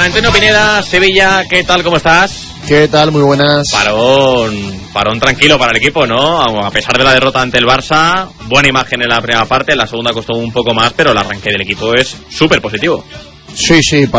Juan Antonio Pineda, Sevilla, ¿qué tal? ¿Cómo estás? ¿Qué tal? Muy buenas. Parón tranquilo para el equipo, ¿no? A pesar de la derrota ante el Barça, buena imagen en la primera parte, en la segunda costó un poco más, pero el arranque del equipo es súper positivo. Sí,